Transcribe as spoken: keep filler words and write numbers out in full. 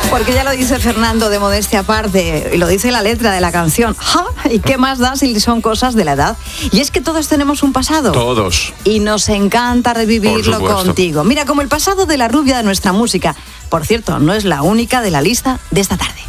Porque ya lo dice Fernando, de modestia aparte, y lo dice la letra de la canción. ¡Ja! ¿Y qué más da si son cosas de la edad? Y es que todos tenemos un pasado. Todos. Y nos encanta revivirlo contigo. Mira, como el pasado de la rubia de nuestra música. Por cierto, no es la única de la lista de esta tarde.